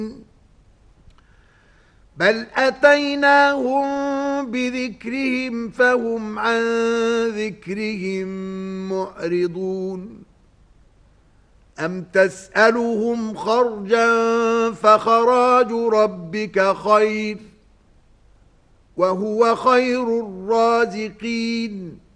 بل أتيناهم بذكرهم فهم عن ذكرهم معرضون أم تسألهم خرجا فخراج ربك خير وهو خير الرازقين